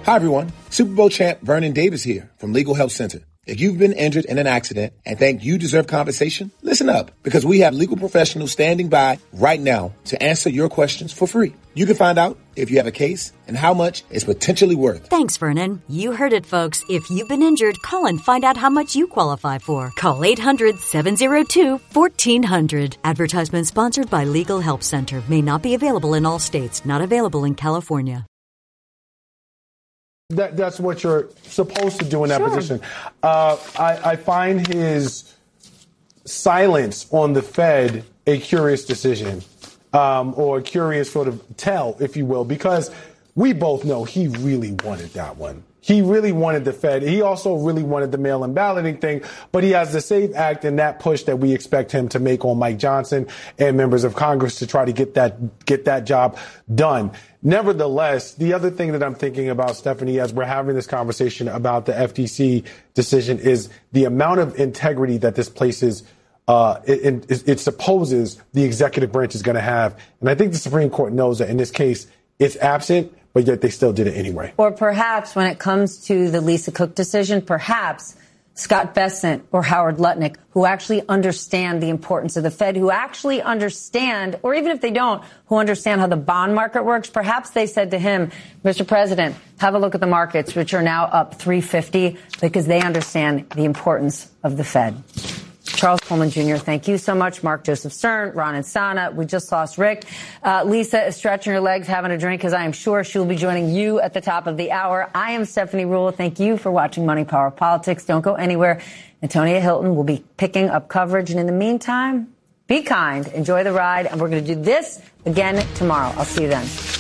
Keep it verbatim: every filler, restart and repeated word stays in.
Hi, everyone. Super Bowl champ Vernon Davis here from Legal Help Center. If you've been injured in an accident and think you deserve compensation, listen up, because we have legal professionals standing by right now to answer your questions for free. You can find out if you have a case and how much it's potentially worth. Thanks, Vernon. You heard it, folks. If you've been injured, call and find out how much you qualify for. Call eight hundred, seven oh two, fourteen hundred. Advertisement sponsored by Legal Help Center. May not be available in all states. Not available in California. That, that's what you're supposed to do in that Sure. position. Uh, I, I find his silence on the Fed a curious decision, um, or a curious sort of tell, if you will, because we both know he really wanted that one. He really wanted the Fed. He also really wanted the mail-in balloting thing, but he has the SAFE Act and that push that we expect him to make on Mike Johnson and members of Congress to try to get that get that job done. Nevertheless, the other thing that I'm thinking about, Stephanie, as we're having this conversation about the F T C decision, is the amount of integrity that this places, uh, it, it, it supposes the executive branch is going to have. And I think the Supreme Court knows that in this case, it's absent, but yet they still did it anyway. Or perhaps when it comes to the Lisa Cook decision, perhaps Scott Bessent or Howard Lutnick, who actually understand the importance of the Fed, who actually understand, or even if they don't, who understand how the bond market works, perhaps they said to him, Mister President, have a look at the markets, which are now up three fifty, because they understand the importance of the Fed. Charles Coleman Junior, thank you so much. Mark Joseph Stern, Ron Insana. We just lost Rick. Uh, Lisa is stretching her legs, having a drink, because I am sure she'll be joining you at the top of the hour. I am Stephanie Rule. Thank you for watching Money, Power, Politics. Don't go anywhere. Antonia Hilton will be picking up coverage. And in the meantime, be kind, enjoy the ride, and we're going to do this again tomorrow. I'll see you then.